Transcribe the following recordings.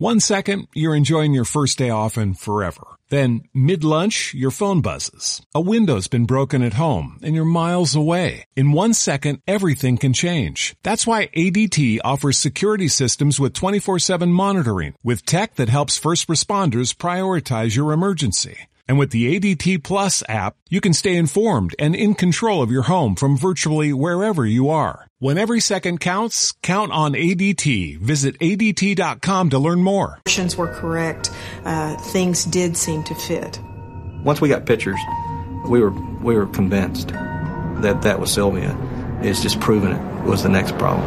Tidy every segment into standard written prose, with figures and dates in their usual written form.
1 second, you're enjoying your first day off and forever. Then, mid-lunch, your phone buzzes. A window's been broken at home, and you're miles away. In 1 second, everything can change. That's why ADT offers security systems with 24/7 monitoring, with tech that helps first responders prioritize your emergency. And with the ADT Plus app, you can stay informed and in control of your home from virtually wherever you are. When every second counts, count on ADT. Visit ADT.com to learn more. Were correct. Things did seem to fit. Once we got pictures, we were convinced that was Sylvia. It's just proving it was the next problem.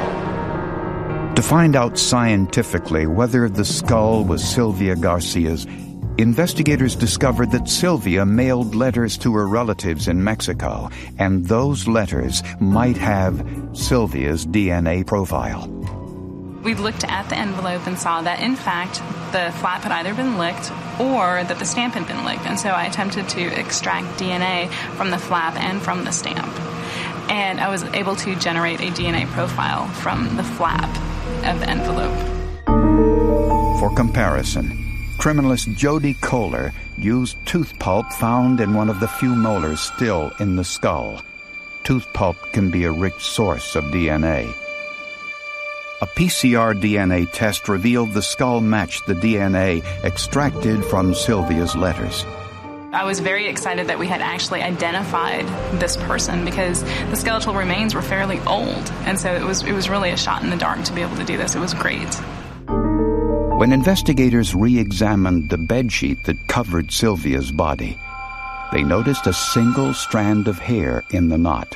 To find out scientifically whether the skull was Sylvia Garcia's, investigators discovered that Sylvia mailed letters to her relatives in Mexico, and those letters might have Sylvia's DNA profile. We looked at the envelope and saw that, in fact, the flap had either been licked or that the stamp had been licked. And so I attempted to extract DNA from the flap and from the stamp. And I was able to generate a DNA profile from the flap of the envelope. For comparison, criminalist Jody Kohler used tooth pulp found in one of the few molars still in the skull. Tooth pulp can be a rich source of DNA. A PCR DNA test revealed the skull matched the DNA extracted from Sylvia's letters. I was very excited that we had actually identified this person because the skeletal remains were fairly old. And so it was really a shot in the dark to be able to do this. It was great. When investigators re-examined the bedsheet that covered Sylvia's body, they noticed a single strand of hair in the knot.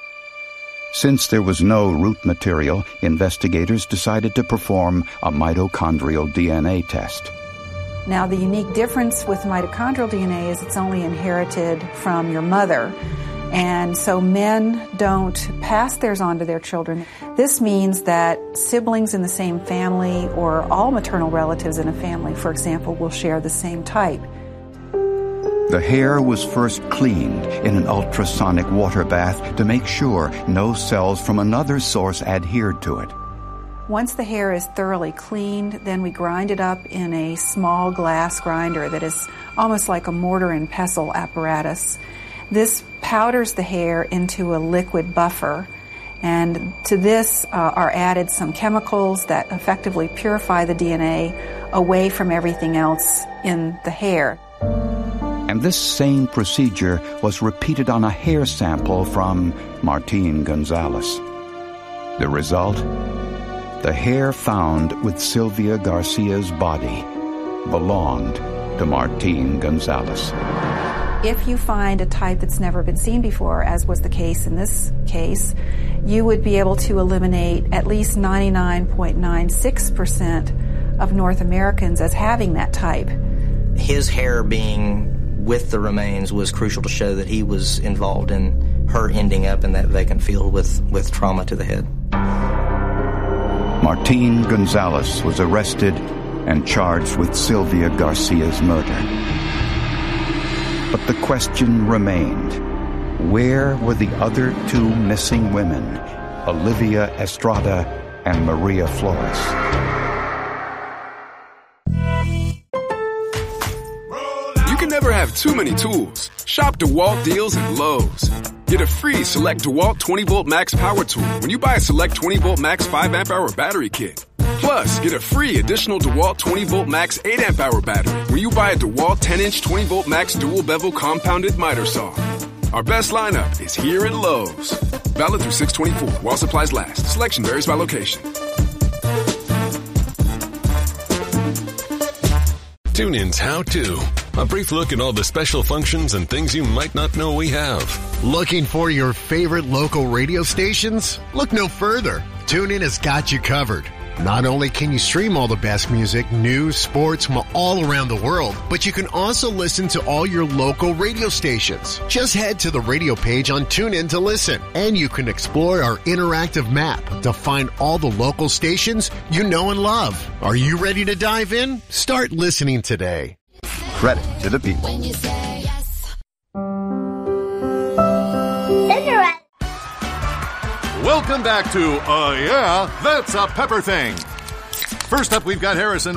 Since there was no root material, investigators decided to perform a mitochondrial DNA test. Now, the unique difference with mitochondrial DNA is it's only inherited from your mother. And so men don't pass theirs on to their children. This means that siblings in the same family or all maternal relatives in a family, for example, will share the same type. The hair was first cleaned in an ultrasonic water bath to make sure no cells from another source adhered to it. Once the hair is thoroughly cleaned, then we grind it up in a small glass grinder that is almost like a mortar and pestle apparatus. This powders the hair into a liquid buffer, and to this are added some chemicals that effectively purify the DNA away from everything else in the hair. And this same procedure was repeated on a hair sample from Martín González. The result? The hair found with Sylvia Garcia's body belonged to Martín González. If you find a type that's never been seen before, as was the case in this case, you would be able to eliminate at least 99.96% of North Americans as having that type. His hair being with the remains was crucial to show that he was involved in her ending up in that vacant field with trauma to the head. Martín González was arrested and charged with Sylvia Garcia's murder. But the question remained, where were the other two missing women, Olivia Estrada and Maria Flores? You can never have too many tools. Shop DeWalt deals at Lowe's. Get a free Select DeWalt 20-Volt Max Power Tool when you buy a Select 20-Volt Max 5-amp-hour battery kit. Plus, get a free additional DeWalt 20-Volt Max 8-amp-hour battery when you buy a DeWalt 10-inch 20-Volt Max dual-bevel compounded miter saw. Our best lineup is here at Lowe's. Valid through 6/24 while supplies last. Selection varies by location. TuneIn's How To. A brief look at all the special functions and things you might not know we have. Looking for your favorite local radio stations? Look no further. TuneIn has got you covered. Not only can you stream all the best music, news, sports from all around the world, but you can also listen to all your local radio stations. Just head to the radio page on TuneIn to listen, and you can explore our interactive map to find all the local stations you know and love. Are you ready to dive in? Start listening today. Credit to the people. When you say yes. Welcome back to Yeah, That's a Pepper Thing. First up, we've got Harrison